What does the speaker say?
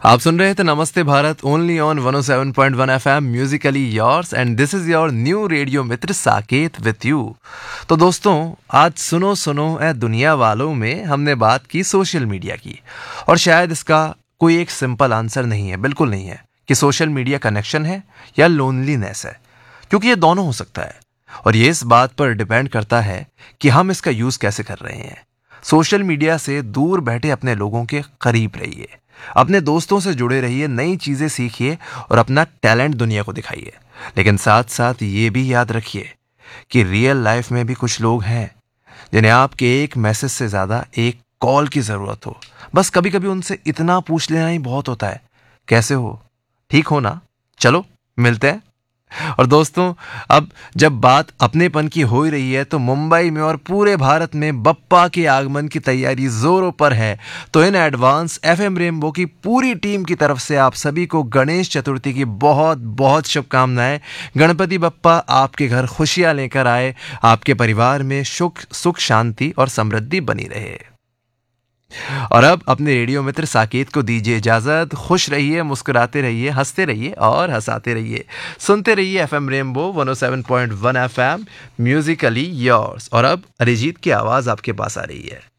आप सुन रहे थे नमस्ते Bharat only on 107.1 FM Musically yours and this is your new radio Mitra Saket with you. तो दोस्तों, आज सुनो सुनो ए दुनिया वालों में हमने बात की सोशल मीडिया की, और शायद इसका कोई एक सिंपल आंसर नहीं है, बिल्कुल नहीं है कि सोशल मीडिया कनेक्शन है या लोनलीनेस है, क्योंकि ये दोनों हो सकता है और ये इस बात पर डिपेंड करता है कि हम इसका यूज कैसे कर रहे हैं। सोशल मीडिया से दूर बैठे अपने लोगों के करीब रहिए, अपने दोस्तों से जुड़े रहिए, नई चीजें सीखिए और अपना टैलेंट दुनिया को दिखाइए। लेकिन साथ साथ ये भी याद रखिए कि रियल लाइफ में भी कुछ लोग हैं जिन्हें आपके एक मैसेज से ज्यादा एक कॉल की जरूरत हो। बस कभी कभी उनसे इतना पूछ लेना ही बहुत होता है, कैसे हो, ठीक हो ना, चलो मिलते हैं। और दोस्तों, अब जब बात अपनेपन की हो ही रही है तो मुंबई में और पूरे भारत में बप्पा के आगमन की तैयारी जोरों पर है। तो इन एडवांस एफएम रेनबो की पूरी टीम की तरफ से आप सभी को गणेश चतुर्थी की बहुत बहुत शुभकामनाएं। गणपति बप्पा आपके घर खुशियां लेकर आए, आपके परिवार में सुख शांति और समृद्धि बनी रहे। और अब अपने रेडियो मित्र साकेत को दीजिए इजाजत। खुश रहिए, मुस्कुराते रहिए, हंसते रहिए और हंसाते रहिए। सुनते रहिए FM rainbow 107.1 FM Musically yours. और अब अरिजीत की आवाज आपके पास आ रही है।